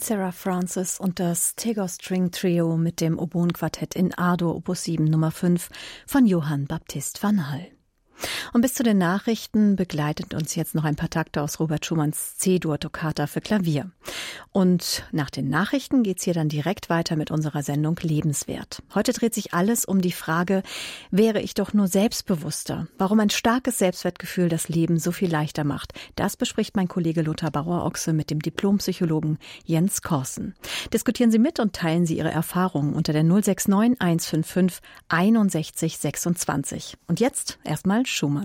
Sarah Francis und das Tegon String Trio mit dem Oboenquartett in A-Dur Opus 7 Nummer 5 von Johann Baptist van Hall. Und bis zu den Nachrichten begleitet uns jetzt noch ein paar Takte aus Robert Schumanns C-Dur-Toccata für Klavier. Und nach den Nachrichten geht's hier dann direkt weiter mit unserer Sendung Lebenswert. Heute dreht sich alles um die Frage, wäre ich doch nur selbstbewusster? Warum ein starkes Selbstwertgefühl das Leben so viel leichter macht? Das bespricht mein Kollege Lothar Bauer-Ochse mit dem Diplompsychologen Jens Korsen. Diskutieren Sie mit und teilen Sie Ihre Erfahrungen unter der 069 155 61 26. Und jetzt erstmal Schumann.